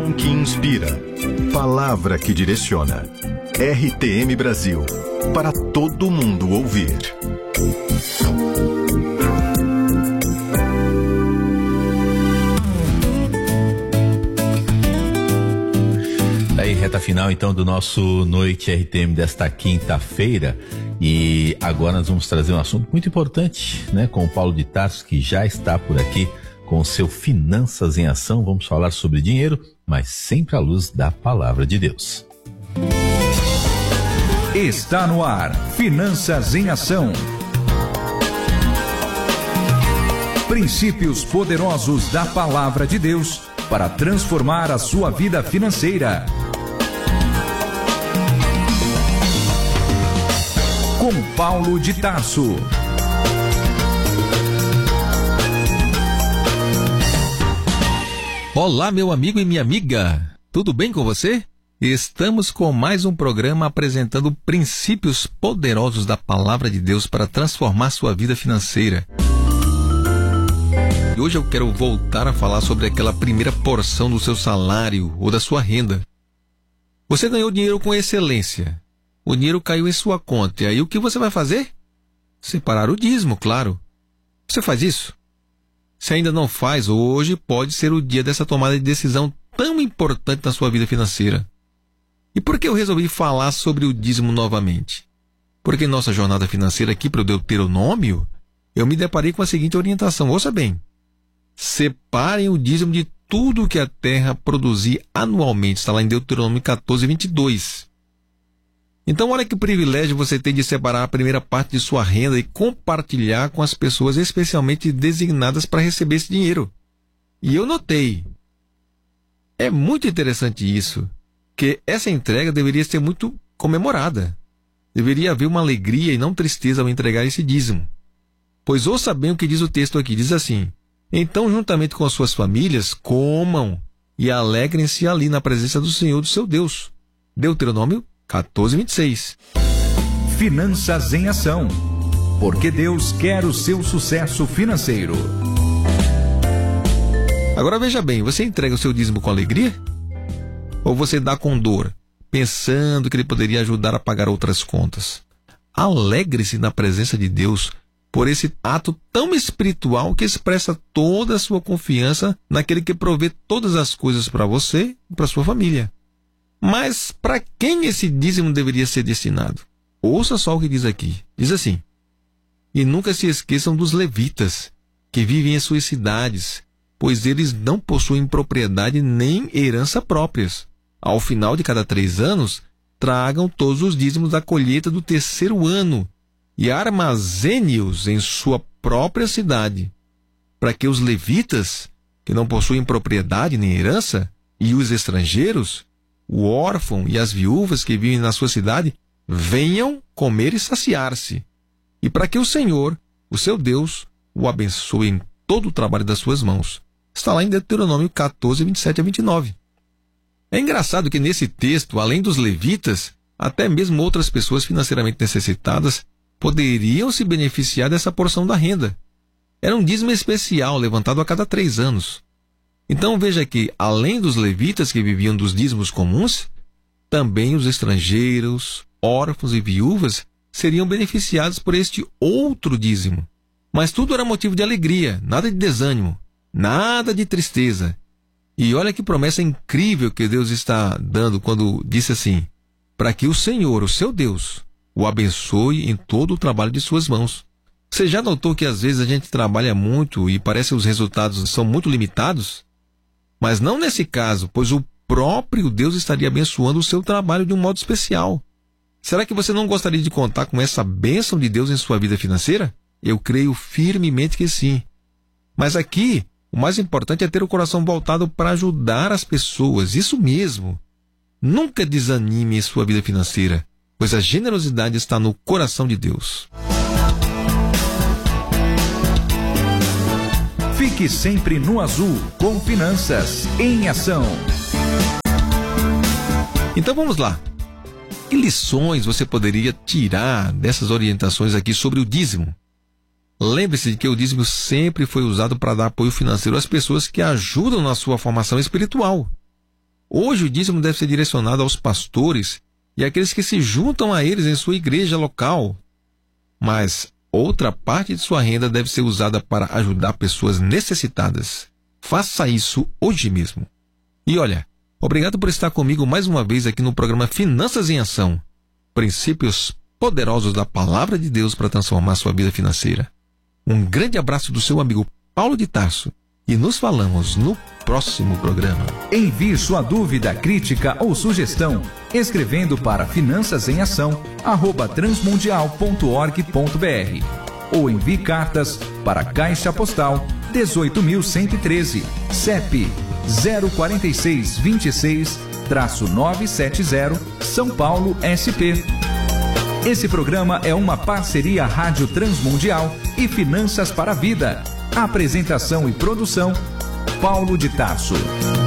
Som que inspira. Palavra que direciona. RTM Brasil. Para todo mundo ouvir. Aí, reta final então do nosso Noite RTM desta quinta-feira. E agora nós vamos trazer um assunto muito importante, né? Com o Paulo de Tarso, que já está por aqui com o seu Finanças em Ação. Vamos falar sobre dinheiro, mas sempre à luz da Palavra de Deus. Está no ar, Finanças em Ação. Princípios poderosos da Palavra de Deus para transformar a sua vida financeira. Com Paulo de Tarso. Olá, meu amigo e minha amiga. Tudo bem com você? Estamos com mais um programa apresentando princípios poderosos da Palavra de Deus para transformar sua vida financeira. E hoje eu quero voltar a falar sobre aquela primeira porção do seu salário ou da sua renda. Você ganhou dinheiro com excelência. O dinheiro caiu em sua conta. E aí o que você vai fazer? Separar o dízimo, claro. Você faz isso? Se ainda não faz, hoje pode ser o dia dessa tomada de decisão tão importante na sua vida financeira. E por que eu resolvi falar sobre o dízimo novamente? Porque em nossa jornada financeira aqui para o Deuteronômio, eu me deparei com a seguinte orientação. Ouça bem. Separem o dízimo de tudo que a terra produzir anualmente. Está lá em Deuteronômio 14, 22. Então, olha que privilégio você tem de separar a primeira parte de sua renda e compartilhar com as pessoas especialmente designadas para receber esse dinheiro. E eu notei. É muito interessante isso, que essa entrega deveria ser muito comemorada. Deveria haver uma alegria e não tristeza ao entregar esse dízimo. Pois ouça bem o que diz o texto aqui. Diz assim: então, juntamente com as suas famílias, comam e alegrem-se ali na presença do Senhor, do seu Deus. Deuteronômio 14, 26. Finanças em Ação. Porque Deus quer o seu sucesso financeiro. Agora veja bem, você entrega o seu dízimo com alegria? Ou você dá com dor, pensando que ele poderia ajudar a pagar outras contas? Alegre-se na presença de Deus por esse ato tão espiritual que expressa toda a sua confiança naquele que provê todas as coisas para você e para sua família. Mas para quem esse dízimo deveria ser destinado? Ouça só o que diz aqui. Diz assim: e nunca se esqueçam dos levitas, que vivem em suas cidades, pois eles não possuem propriedade nem herança próprias. Ao final de cada 3 anos, tragam todos os dízimos da colheita do 3º ano e armazene-os em sua própria cidade, para que os levitas, que não possuem propriedade nem herança, e os estrangeiros, o órfão e as viúvas que vivem na sua cidade, venham comer e saciar-se, e para que o Senhor, o seu Deus, o abençoe em todo o trabalho das suas mãos. Está lá em Deuteronômio 14, 27 a 29. É engraçado que nesse texto, além dos levitas, até mesmo outras pessoas financeiramente necessitadas poderiam se beneficiar dessa porção da renda. Era um dízimo especial, levantado a cada 3 anos. Então veja que, além dos levitas que viviam dos dízimos comuns, também os estrangeiros, órfãos e viúvas seriam beneficiados por este outro dízimo. Mas tudo era motivo de alegria, nada de desânimo, nada de tristeza. E olha que promessa incrível que Deus está dando quando disse assim: para que o Senhor, o seu Deus, o abençoe em todo o trabalho de suas mãos. Você já notou que às vezes a gente trabalha muito e parece que os resultados são muito limitados? Mas não nesse caso, pois o próprio Deus estaria abençoando o seu trabalho de um modo especial. Será que você não gostaria de contar com essa bênção de Deus em sua vida financeira? Eu creio firmemente que sim. Mas aqui, o mais importante é ter o coração voltado para ajudar as pessoas. Isso mesmo. Nunca desanime em sua vida financeira, pois a generosidade está no coração de Deus. Fique sempre no azul com Finanças em Ação. Então vamos lá. Que lições você poderia tirar dessas orientações aqui sobre o dízimo? Lembre-se de que o dízimo sempre foi usado para dar apoio financeiro às pessoas que ajudam na sua formação espiritual. Hoje o dízimo deve ser direcionado aos pastores e àqueles que se juntam a eles em sua igreja local. Mas outra parte de sua renda deve ser usada para ajudar pessoas necessitadas. Faça isso hoje mesmo. E olha, obrigado por estar comigo mais uma vez aqui no programa Finanças em Ação. Princípios poderosos da Palavra de Deus para transformar sua vida financeira. Um grande abraço do seu amigo Paulo de Tarso e nos falamos no próximo programa. Envie sua dúvida, crítica ou sugestão escrevendo para finançasemAção@transmundial.org.br ou envie cartas para Caixa Postal 18.113, CEP 04626-970, São Paulo, SP. Esse programa é uma parceria Rádio Transmundial e Finanças para a Vida. Apresentação e produção, Paulo de Tarso.